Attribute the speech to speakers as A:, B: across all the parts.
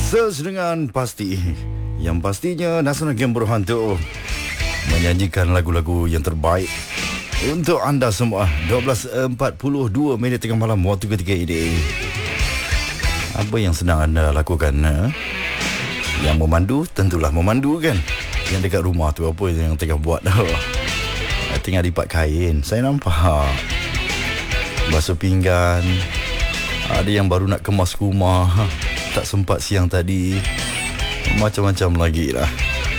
A: Search dengan pasti. Yang pastinya Nasional Game Berhantu menyanyikan lagu-lagu yang terbaik untuk anda semua. 12.42 minit tengah malam waktu ketika ini. Apa yang sedang anda lakukan? Yang memandu tentulah memandu kan. Yang dekat rumah tu apa yang tengah buat? Tengah lipat kain. Saya nampak basuh pinggan. Ada yang baru nak kemas rumah, tak sempat siang tadi. Macam-macam lagi lah.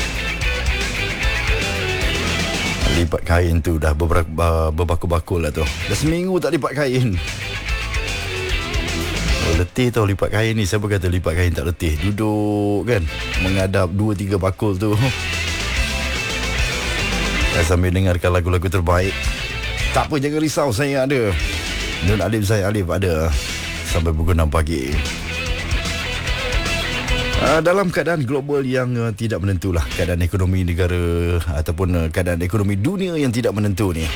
A: Lipat kain tu dah berbakul-bakul lah tu. Dah seminggu tak lipat kain. Letih tau lipat kain ni. Siapa kata lipat kain tak letih? Duduk kan, menghadap 2-3 bakul tu. Sambil dengarkan lagu-lagu terbaik. Tak apa, jangan risau, saya ada. Nur Alif, saya Alif ada sampai pukul 6 pagi. Dalam keadaan global yang tidak menentu lah, keadaan ekonomi negara ataupun keadaan ekonomi dunia yang tidak menentu ni,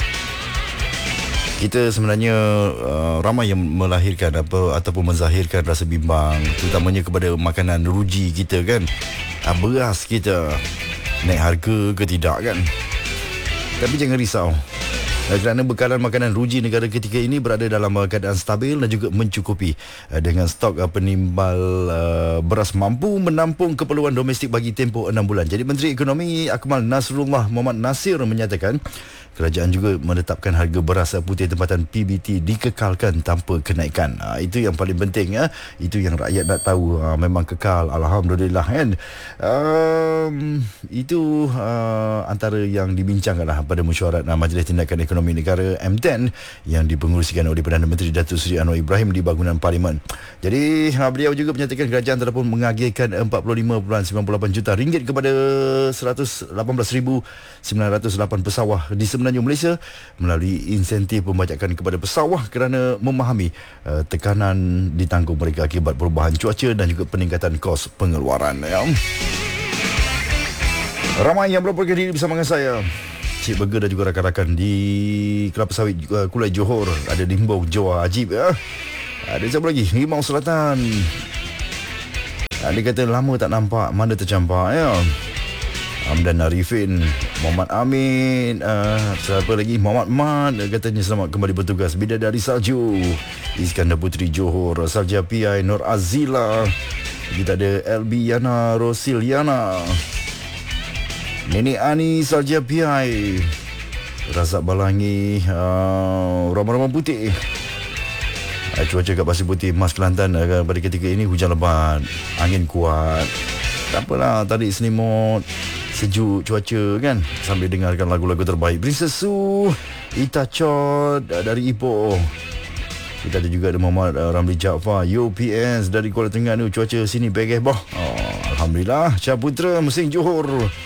A: kita sebenarnya ramai yang melahirkan ataupun menzahirkan rasa bimbang, terutamanya kepada makanan ruji kita kan. Beras kita naik harga ke tidak kan. Tapi jangan risau, kerana bekalan makanan ruji negara ketika ini berada dalam keadaan stabil dan juga mencukupi, dengan stok penimbal beras mampu menampung keperluan domestik bagi tempoh 6 bulan. Jadi Menteri Ekonomi Akmal Nasrullah Muhammad Nasir menyatakan kerajaan juga menetapkan harga beras putih tempatan PBT dikekalkan tanpa kenaikan. Itu yang paling penting ya. Itu yang rakyat nak tahu. Memang kekal, alhamdulillah kan. Itu antara yang dibincangkanlah pada mesyuarat Majlis Tindakan Ekonomi Negara M10 yang dipengerusikan oleh Perdana Menteri Datuk Seri Anwar Ibrahim di bangunan Parlimen. Jadi beliau juga menyatakan kerajaan telah pun mengagihkan 45.98 juta ringgit kepada 118,908 pesawah di semenanjung Malaysia melalui insentif pembajakan kepada pesawah kerana memahami tekanan ditanggung mereka akibat perubahan cuaca dan juga peningkatan kos pengeluaran ya. Ramai yang melaporkan diri bersama dengan saya, Cik Burger dan juga rakan-rakan di Kelapa Sawit Kulai Johor. Ada Dimbong Jawa Ajib ya. Ada siapa lagi? Rimau Selatan. Dia kata lama tak nampak, mana tercampak ya. Hamdan Arifin, Muhammad Amin, siapa lagi? Muhammad Mat katanya selamat kembali bertugas. Bidadari Salju, Iskandar Putri Johor, Salja PI Nur Azila. Kita ada LB Yana Rosiliana, Nenek Ani Salja PI, Razak Balangi, Rama-Rama Putih. Cuaca kat Pasir Putih Mas Kelantan pada ketika ini hujan lebat, angin kuat. Tak apalah, tarik selimut, sejuk cuaca kan, sambil dengarkan lagu-lagu terbaik. Princess Su, Ita Chod dari Ipoh. Kita ada juga ada Muhammad Ramli Jaafar UPS dari Kuala Terengganu. Cuaca sini begeh boh. Alhamdulillah. Syah Putra Mesing Johor.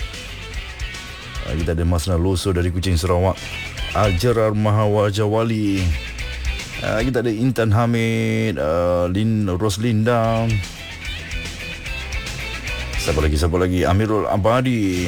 A: Kita ada Masna Loso dari Kuching Sarawak. Aljarar Mahawajawali. Kita ada Intan Hamid, Roslinda. Siapa lagi? Amirul Abadi,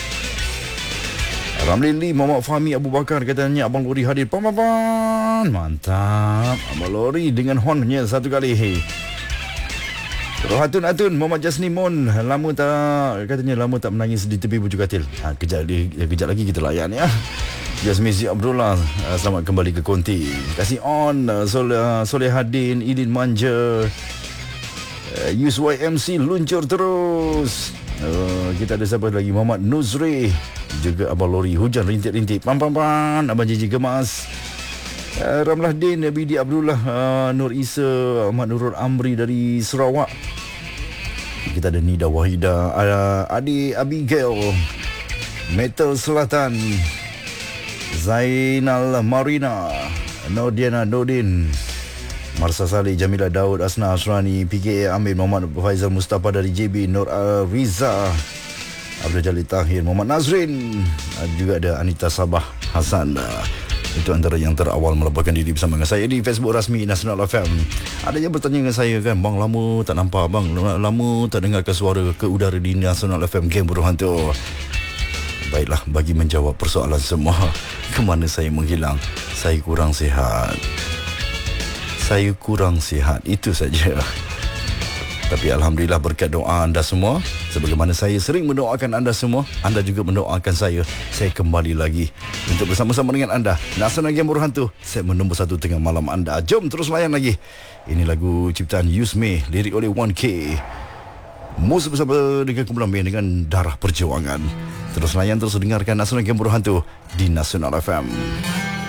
A: Ramlin Lee, Muhammad Fahmi Abu Bakar. Katanya Abang Lori hadir. Paman, mantap. Abang Lori dengan hornnya satu kali. Rohatun Atun, Muhammad Jasni Mon. Lama tak menangis di tepi bujur katil. Kejap lagi kita layan ya. Jasmine Abdullah, selamat kembali ke Konti. Kasih on Solehadin, Idin Manja. USYMC luncur terus. Kita ada siapa lagi? Muhammad Nuzri, juga Abang Lori. Hujan rintik-rintik. Pam. Abang Jiji Gemas. Ramlah Din, Bidi Abdullah, Nur Isa, Ahmad Nurul Amri dari Sarawak. Kita ada Nida Wahida, Adi Abigail, Metal Selatan, Zainal Marina, Nordiana Nordin, Marsa Saleh, Jamila Daud, Asna Asrani, PKA Amir, Muhammad Faizal Mustafa dari JB, Nur Riza, Abdul Jalil Tahir, Muhammad Nazrin. Juga ada Anita Sabah Hasan. Itu antara yang terawal melaporkan diri bersama dengan saya di Facebook rasmi Nasional FM. Ada yang bertanya dengan saya kan, bang lama tak nampak, bang lama tak dengarkan suara ke udara di Nasional FM Game Berhantu. Baiklah, bagi menjawab persoalan semua, ke mana saya menghilang? Saya kurang sihat, itu saja. Tapi Alhamdulillah berkat doa anda semua, sebagaimana saya sering mendoakan anda semua, anda juga mendoakan saya kembali lagi untuk bersama-sama dengan anda. Nasional Game Berhantu, segmen nombor 1 tengah malam anda. Jom terus layan lagi. Ini lagu ciptaan Yusme, lirik oleh 1K. Mus bersama dengan kumpulan band dengan Darah Perjuangan. Terus layan, terus dengarkan Nasional Game Berhantu di Nasional FM.